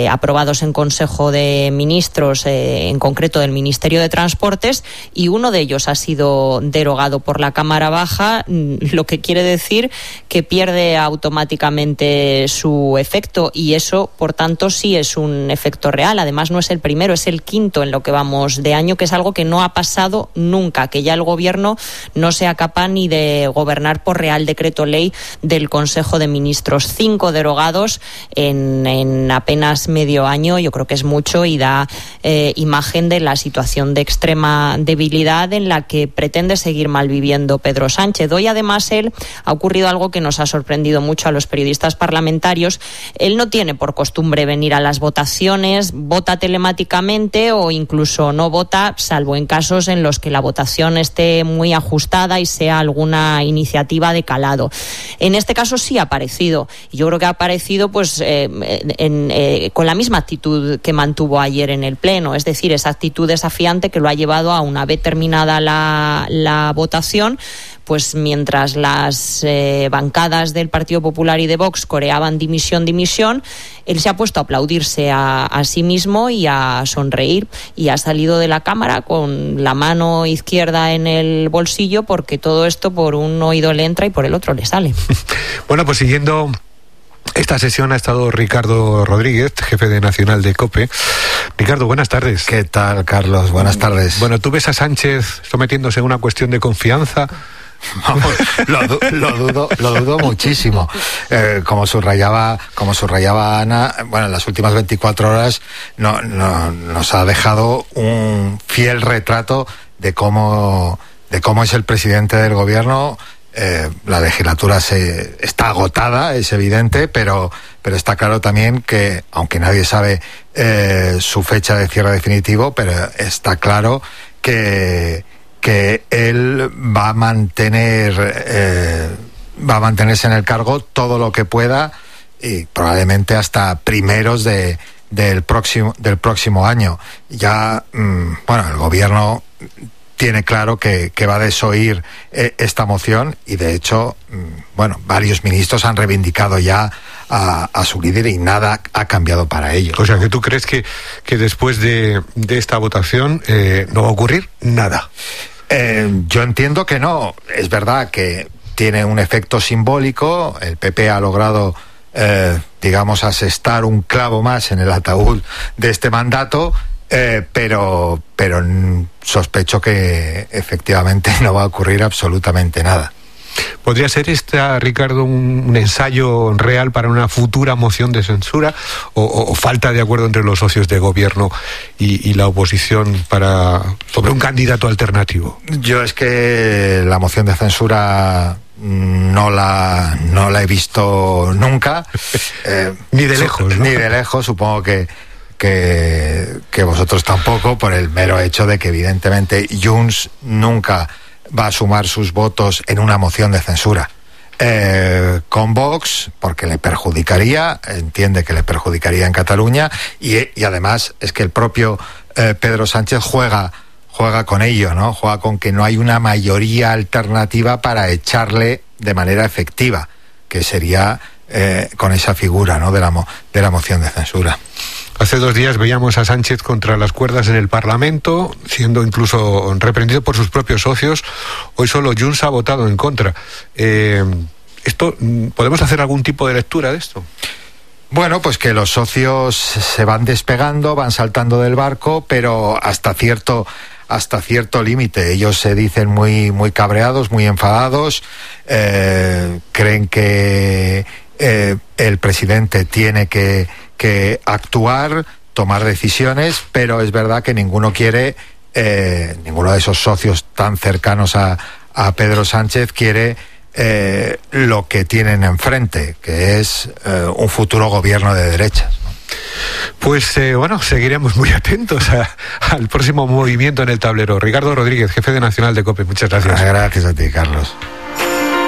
aprobados en Consejo de Ministros, en concreto del Ministerio de Transportes, y uno de ellos ha sido derogado por la Cámara Baja, lo que quiere decir que pierde automáticamente su efecto, y eso, por tanto, sí es un efecto real. Además, no es el primero, es el quinto en lo que vamos de año, que es algo que no ha pasado nunca, que ya el Gobierno no sea capaz ni de gobernar por Real Decreto Ley del Consejo de Ministros. 5 derogados en apenas medio año. Yo creo que es mucho y da imagen de la situación de extrema debilidad en la que pretende seguir malviviendo Pedro Sánchez. Hoy, además, ha ocurrido algo que nos ha sorprendido mucho a los periodistas parlamentarios. Él no tiene por costumbre venir a las votaciones, vota telemáticamente o incluso no vota, salvo en casos en los que la votación esté muy ajustada y sea alguna iniciativa de calado. En este caso sí ha aparecido. Yo creo que ha aparecido pues con la misma actitud que mantuvo ayer en el Pleno, es decir, esa actitud desafiante que lo ha llevado a, una vez terminada la votación, pues mientras las bancadas del Partido Popular y de Vox coreaban dimisión, él se ha puesto a aplaudirse a sí mismo y a sonreír, y ha salido de la Cámara con la mano izquierda en el bolsillo, porque todo esto por un oído le entra y por el otro le sale. Bueno, pues siguiendo esta sesión ha estado Ricardo Rodríguez, jefe de Nacional de COPE. Ricardo, buenas tardes. ¿Qué tal, Carlos? Buenas tardes. Bueno, ¿tú ves a Sánchez sometiéndose a una cuestión de confianza? Vamos, lo dudo muchísimo. Como subrayaba Ana, bueno, en las últimas 24 horas nos ha dejado un fiel retrato de cómo es el presidente del Gobierno. La legislatura está agotada, es evidente, pero está claro también que, aunque nadie sabe su fecha de cierre definitivo, pero está claro que él va a mantenerse en el cargo todo lo que pueda, y probablemente hasta primeros del próximo año. Ya, bueno, el Gobierno tiene claro que va a desoír esta moción, y de hecho, bueno, varios ministros han reivindicado ya a su líder y nada ha cambiado para ello. O sea, que tú crees que después de esta votación no va a ocurrir nada. Yo entiendo que no. Es verdad que tiene un efecto simbólico. El PP ha logrado, digamos, asestar un clavo más en el ataúd de este mandato, pero sospecho que efectivamente no va a ocurrir absolutamente nada. ¿Podría ser esta, Ricardo, un ensayo real para una futura moción de censura o falta de acuerdo entre los socios de gobierno y la oposición sobre un candidato alternativo? Yo es que la moción de censura no la he visto nunca. Ni de lejos, ¿no? Ni de lejos, supongo que vosotros tampoco, por el mero hecho de que evidentemente Junts nunca va a sumar sus votos en una moción de censura. Con Vox, porque le perjudicaría, entiende que le perjudicaría en Cataluña, y además es que el propio Pedro Sánchez juega con ello, ¿no? Juega con que no hay una mayoría alternativa para echarle de manera efectiva, que sería con esa figura, ¿no?, de la moción de censura. Hace 2 días veíamos a Sánchez contra las cuerdas en el Parlamento, siendo incluso reprendido por sus propios socios. Hoy solo Junts ha votado en contra. ¿Podemos hacer algún tipo de lectura de esto? Bueno, pues que los socios se van despegando, van saltando del barco, pero hasta cierto límite. Ellos se dicen muy, muy cabreados, muy enfadados, creen que el presidente tiene que actuar, tomar decisiones, pero es verdad que ninguno de esos socios tan cercanos a Pedro Sánchez quiere lo que tienen enfrente, que es un futuro gobierno de derechas, ¿no? Pues bueno, seguiremos muy atentos al próximo movimiento en el tablero. Ricardo Rodríguez, jefe de Nacional de COPE, muchas gracias. Gracias a ti, Carlos.